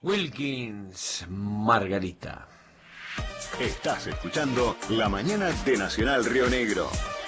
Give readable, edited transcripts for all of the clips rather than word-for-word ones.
Wilkins, Margarita. Estás escuchando La Mañana de Nacional Río Negro.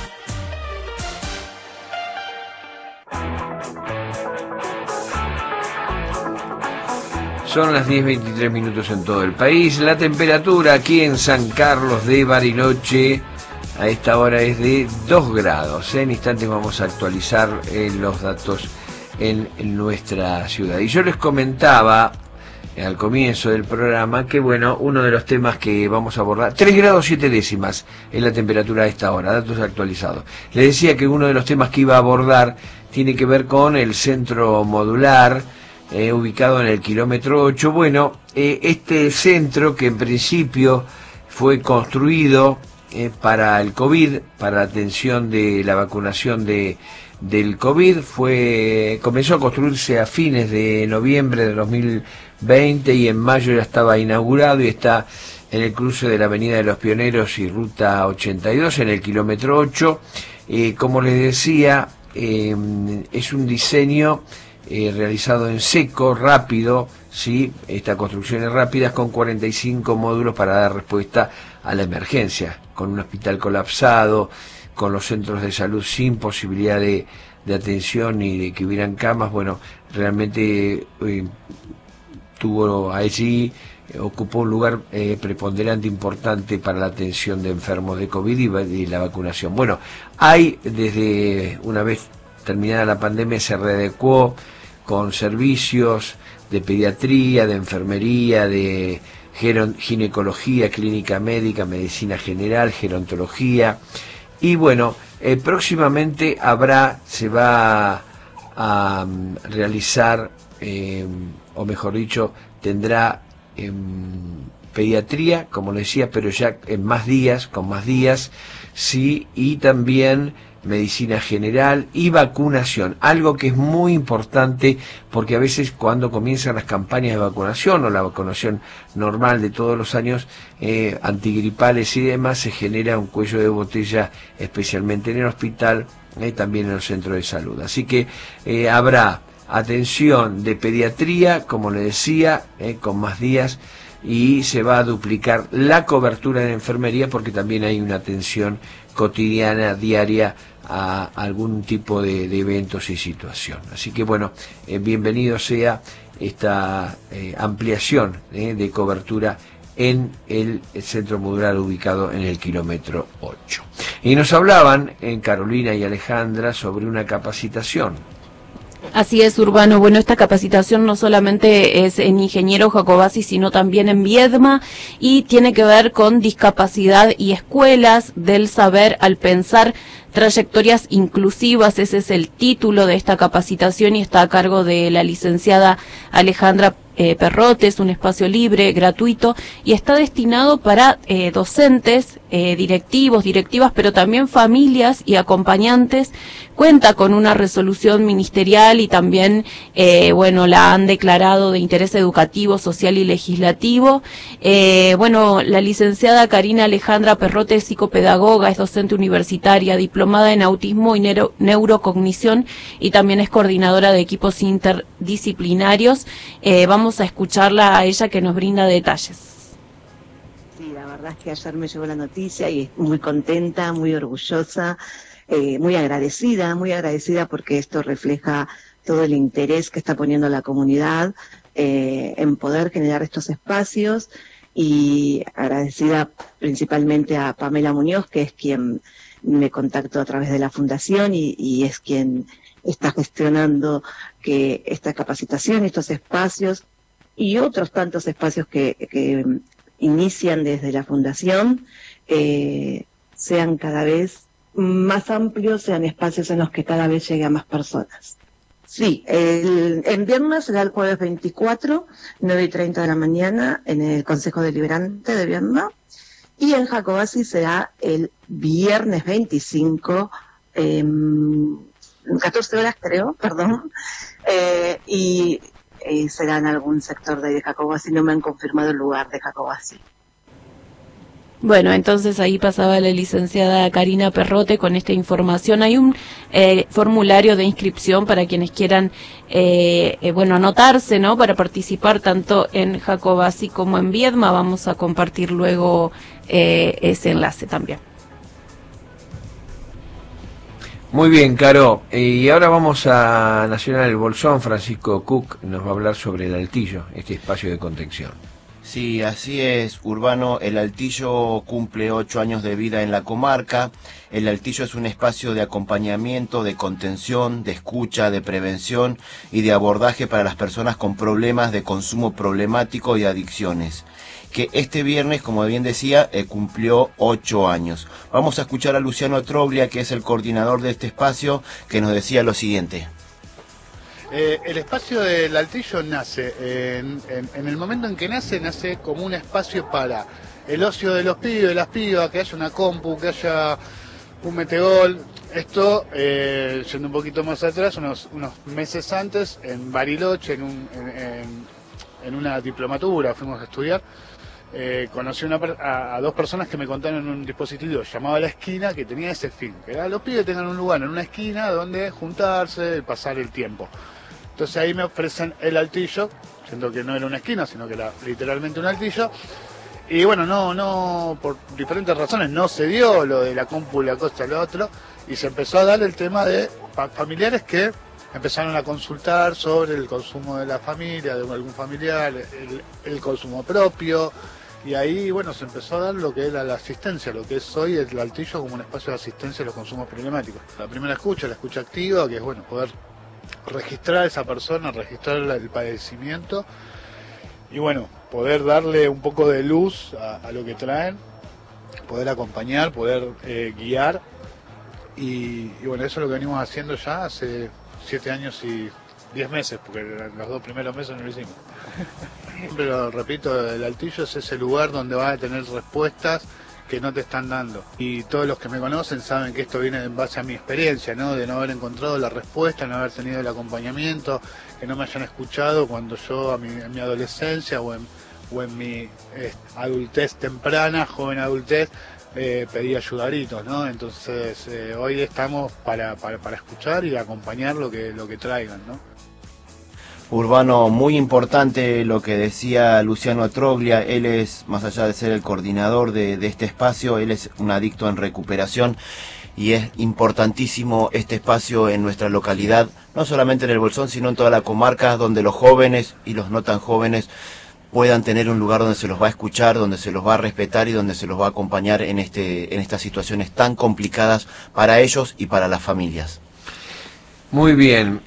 Son las 10:23 en todo el país. La temperatura aquí en San Carlos de Bariloche a esta hora es de 2 grados. En instantes vamos a actualizar los datos en nuestra ciudad. Y yo les comentaba al comienzo del programa que, bueno, uno de los temas que vamos a abordar, 3 grados 7 décimas es la temperatura a esta hora, datos actualizados. Les decía que uno de los temas que iba a abordar tiene que ver con el centro modular, ubicado en el kilómetro 8. Bueno, este centro, que en principio fue construido para el COVID, para la atención de la vacunación del COVID, comenzó a construirse a fines de noviembre de 2020 y en mayo ya estaba inaugurado y está en el cruce de la Avenida de los Pioneros y Ruta 82 en el kilómetro 8. Como les decía, es un diseño realizado en seco, rápido, ¿sí? Estas construcciones rápidas con 45 módulos para dar respuesta a la emergencia, con un hospital colapsado, con los centros de salud sin posibilidad de atención ni de que hubieran camas. Bueno, realmente ocupó un lugar preponderante, importante para la atención de enfermos de COVID y la vacunación. Bueno, desde una vez terminada la pandemia, se readecuó con servicios de pediatría, de enfermería, de ginecología, clínica médica, medicina general, gerontología. Y bueno, próximamente se va a realizar, o mejor dicho, tendrá pediatría, como les decía, pero ya con más días, sí, y también medicina general y vacunación, algo que es muy importante porque a veces cuando comienzan las campañas de vacunación o la vacunación normal de todos los años, antigripales y demás, se genera un cuello de botella, especialmente en el hospital y también en los centros de salud. Así que habrá atención de pediatría, como le decía, con más días, y se va a duplicar la cobertura de enfermería porque también hay una atención cotidiana, diaria, a algún tipo de eventos y situación. Así que bueno, bienvenido sea esta ampliación de cobertura en el centro modular ubicado en el kilómetro 8. Y nos hablaban Carolina y Alejandra sobre una capacitación. Así es, Urbano. Bueno, esta capacitación no solamente es en Ingeniero Jacobasi, sino también en Viedma, y tiene que ver con discapacidad y escuelas del saber al pensar trayectorias inclusivas. Ese es el título de esta capacitación y está a cargo de la licenciada Alejandra Perrote. Es un espacio libre, gratuito, y está destinado para docentes, directivos, directivas, pero también familias y acompañantes. Cuenta con una resolución ministerial y también, la han declarado de interés educativo, social y legislativo. La licenciada Karina Alejandra Perrote es psicopedagoga, es docente universitaria, diplomada en autismo y neurocognición, y también es coordinadora de equipos interdisciplinarios. Vamos a escucharla a ella, que nos brinda detalles. Sí, la verdad es que ayer me llegó la noticia y muy contenta, muy orgullosa, muy agradecida porque esto refleja todo el interés que está poniendo la comunidad en poder generar estos espacios, y agradecida principalmente a Pamela Muñoz, que es quien me contactó a través de la fundación y es quien está gestionando que esta capacitación, estos espacios y otros tantos espacios que inician desde la fundación sean cada vez más amplios, sean espacios en los que cada vez llegue a más personas. Sí, en viernes será el jueves 24, 9:30 de la mañana, en el Consejo Deliberante de Viedma, y en Jacobasi será el viernes 25, 14 horas creo, y será en algún sector de Jacobasi. No me han confirmado el lugar de Jacobasi. Bueno, entonces ahí pasaba la licenciada Karina Perrote con esta información. Hay un formulario de inscripción para quienes quieran, anotarse, ¿no? Para participar tanto en Jacobasi como en Viedma. Vamos a compartir luego ese enlace también. Muy bien, Caro. Y ahora vamos a Nacional El Bolsón. Francisco Cook nos va a hablar sobre el Altillo, este espacio de contención. Sí, así es, Urbano. El Altillo cumple 8 años de vida en la comarca. El Altillo es un espacio de acompañamiento, de contención, de escucha, de prevención y de abordaje para las personas con problemas de consumo problemático y adicciones, que este viernes, como bien decía, cumplió 8 años. Vamos a escuchar a Luciano Troglia, que es el coordinador de este espacio, que nos decía lo siguiente. El espacio del Altillo nace, en el momento en que nace como un espacio para el ocio de los pibes, las pibas, que haya una compu, que haya un metegol. Esto, yendo un poquito más atrás, unos meses antes, en Bariloche, en una diplomatura, fuimos a estudiar, conocí a dos personas que me contaron un dispositivo llamado La Esquina, que tenía ese fin, que era los pibes tengan un lugar en una esquina donde juntarse, pasar el tiempo. Entonces ahí me ofrecen el Altillo, siendo que no era una esquina, sino que era literalmente un Altillo. Y bueno, no, por diferentes razones no se dio lo de la compu, la cosa, lo otro, y se empezó a dar el tema de familiares que empezaron a consultar sobre el consumo de la familia, de algún familiar, el consumo propio, y ahí, bueno, se empezó a dar lo que era la asistencia, lo que es hoy el Altillo como un espacio de asistencia a los consumos problemáticos. La primera escucha, la escucha activa, que es, bueno, poder registrar a esa persona, registrar el padecimiento y, bueno, poder darle un poco de luz a lo que traen, poder acompañar, poder guiar y bueno, eso es lo que venimos haciendo ya hace 7 años y 10 meses, porque los 2 primeros meses no lo hicimos. Pero repito, el Altillo es ese lugar donde vas a tener respuestas que no te están dando. Y todos los que me conocen saben que esto viene en base a mi experiencia, ¿no? De no haber encontrado la respuesta, no haber tenido el acompañamiento, que no me hayan escuchado cuando yo en mi adolescencia o en mi adultez temprana, joven adultez, pedí ayudaritos, ¿no? Entonces hoy estamos para escuchar y acompañar lo que traigan, ¿no? Urbano, muy importante lo que decía Luciano Troglia. Él es, más allá de ser el coordinador de este espacio, él es un adicto en recuperación y es importantísimo este espacio en nuestra localidad, no solamente en el Bolsón, sino en toda la comarca, donde los jóvenes y los no tan jóvenes puedan tener un lugar donde se los va a escuchar, donde se los va a respetar y donde se los va a acompañar en estas situaciones tan complicadas para ellos y para las familias. Muy bien.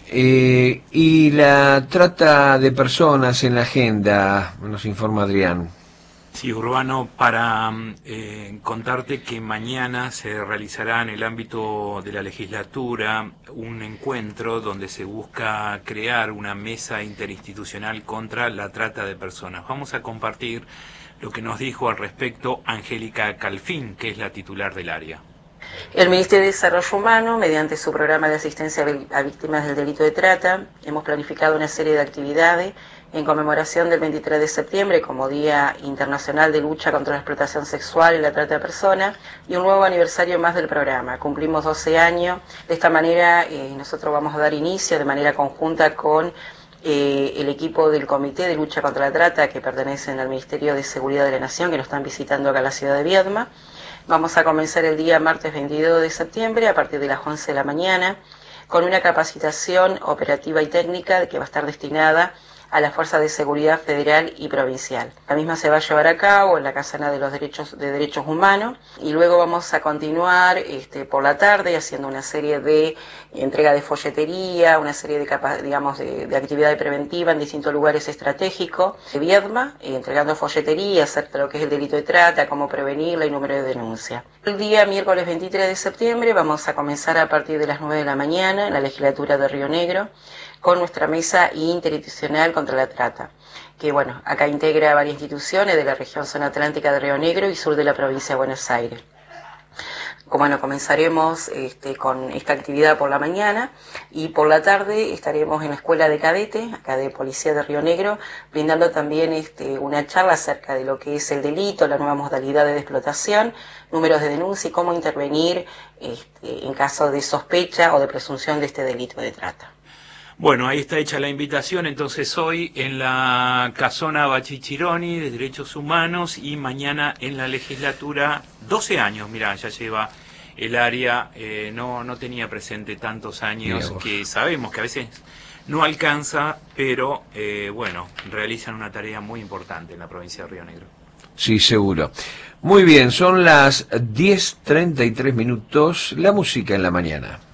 Y la trata de personas en la agenda, nos informa Adrián. Sí, Urbano, para contarte que mañana se realizará en el ámbito de la legislatura un encuentro donde se busca crear una mesa interinstitucional contra la trata de personas. Vamos a compartir lo que nos dijo al respecto Angélica Calfín, que es la titular del área. El Ministerio de Desarrollo Humano, mediante su programa de asistencia a víctimas del delito de trata, hemos planificado una serie de actividades en conmemoración del 23 de septiembre como Día Internacional de Lucha contra la Explotación Sexual y la Trata de Personas, y un nuevo aniversario más del programa. Cumplimos 12 años. De esta manera nosotros vamos a dar inicio de manera conjunta con el equipo del Comité de Lucha contra la Trata, que pertenecen al Ministerio de Seguridad de la Nación, que nos están visitando acá en la ciudad de Viedma. Vamos a comenzar el día martes 22 de septiembre a partir de las 11 de la mañana con una capacitación operativa y técnica que va a estar destinada a la Fuerza de Seguridad Federal y Provincial. La misma se va a llevar a cabo en la Casana de los Derechos Humanos y luego vamos a continuar por la tarde haciendo una serie de entrega de folletería, una serie de actividades preventivas en distintos lugares estratégicos de Viedma, entregando folletería acerca de lo que es el delito de trata, cómo prevenirla y número de denuncia. El día miércoles 23 de septiembre vamos a comenzar a partir de las 9 de la mañana en la legislatura de Río Negro con nuestra mesa interinstitucional contra la trata, que bueno, acá integra varias instituciones de la región zona atlántica de Río Negro y sur de la provincia de Buenos Aires. Bueno, comenzaremos con esta actividad por la mañana y por la tarde estaremos en la Escuela de Cadete, acá de Policía de Río Negro, brindando también una charla acerca de lo que es el delito, la nueva modalidad de explotación, números de denuncia y cómo intervenir en caso de sospecha o de presunción de este delito de trata. Bueno, ahí está hecha la invitación, entonces hoy en la Casona Bachichironi de Derechos Humanos y mañana en la legislatura, 12 años, mirá, ya lleva el área, no tenía presente tantos años, que sabemos que a veces no alcanza, pero bueno, realizan una tarea muy importante en la provincia de Río Negro. Sí, seguro. Muy bien, son las 10:33 minutos, la música en la mañana.